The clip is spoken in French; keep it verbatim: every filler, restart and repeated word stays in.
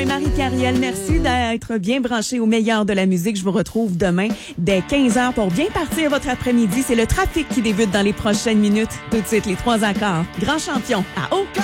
Ben Marie-Cariel, merci d'être bien branché au meilleur de la musique. Je vous retrouve demain dès quinze heures pour bien partir votre après-midi. C'est le trafic qui débute dans les prochaines minutes. Tout de suite, les trois accords. Grand champion à aucun